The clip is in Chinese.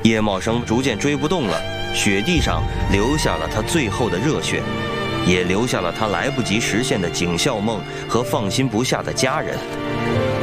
叶茂生逐渐追不动了，雪地上留下了他最后的热血，也留下了他来不及实现的警校梦和放心不下的家人。